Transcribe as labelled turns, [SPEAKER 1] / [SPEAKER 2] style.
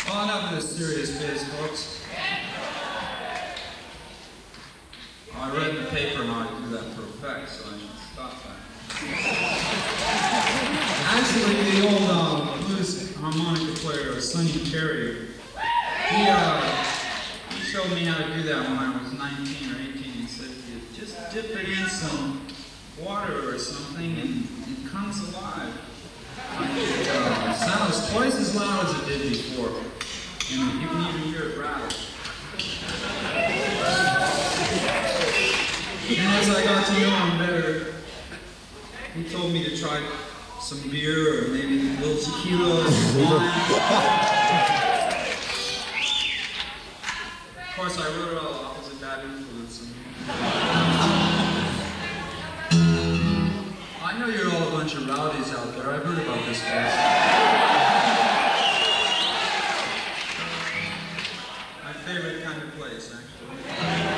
[SPEAKER 1] Well, enough of this serious biz, folks. I read in the paper how I do that for effect, so I should stop that. Actually, the old blues harmonica player, Sonny Terry, he showed me how to do that when I was 19 or 18. He said, you just dip it in some water or something and it comes alive. It sounds twice as loud as it did before. And you can even hear it rattle. And as I got to know him better, he told me to try some beer or maybe a little tequila or some wine. Of course, I wrote it all off as a bad influence on me. I know you're all a bunch of rowdies out there. I've heard about this place. My favorite kind of place, actually.